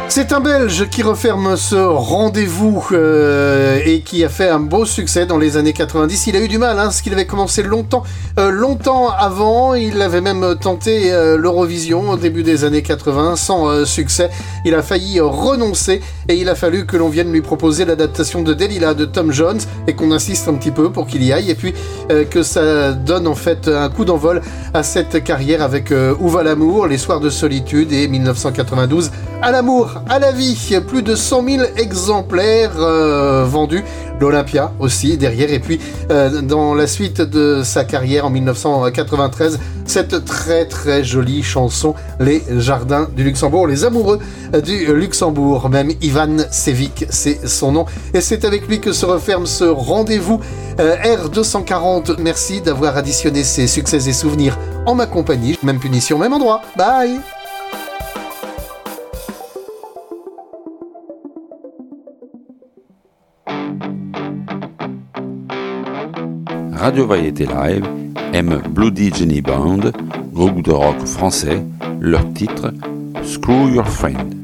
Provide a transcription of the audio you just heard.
C'est un Belge qui referme ce rendez-vous et qui a fait un beau succès dans les années 90. Il a eu du mal, parce qu'il avait commencé longtemps avant. Il avait même tenté l'Eurovision au début des années 80 sans succès. Il a failli renoncer et il a fallu que l'on vienne lui proposer l'adaptation de Delilah de Tom Jones et qu'on insiste un petit peu pour qu'il y aille et puis que ça donne en fait un coup d'envol à cette carrière avec Où va l'amour, Les soirs de solitude et 1992 À l'amour, à la vie, plus de 100 000 exemplaires vendus, l'Olympia aussi derrière, et puis dans la suite de sa carrière en 1993, cette très très jolie chanson Les Jardins du Luxembourg, les amoureux du Luxembourg, même Ivan Sevic, c'est son nom, et c'est avec lui que se referme ce rendez-vous R240. Merci d'avoir additionné ces succès et souvenirs en ma compagnie, même punition, même endroit, bye. Radio Variété Live aime Bloody Jenny Band, groupe de rock français, leur titre Screw Your Friend.